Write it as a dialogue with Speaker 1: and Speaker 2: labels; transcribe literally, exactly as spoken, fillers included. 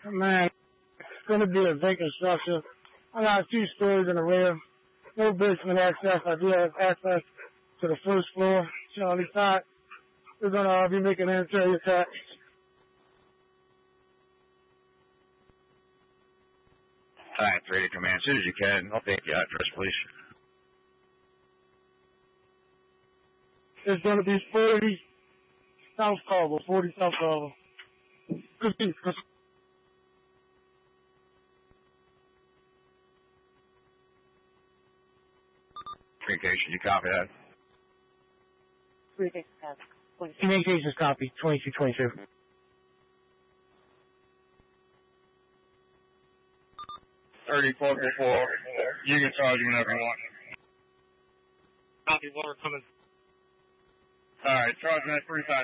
Speaker 1: Man, it's going to be a vacant structure. I got two stories in the rear. No basement access. I do have access to the first floor. Charlie Todd. We're going to uh, be making an interior attack.
Speaker 2: Alright, three to command. As soon as you can, I'll take the address, please.
Speaker 1: It's going to be forty South Carver, forty South Carver. fifteen.
Speaker 2: Communication, you copy that?
Speaker 1: Communications copy, twenty-two twenty-two.
Speaker 2: thirty-four four. You can charge me whenever you want.
Speaker 1: Copy, water coming.
Speaker 2: Alright, charge me at three five.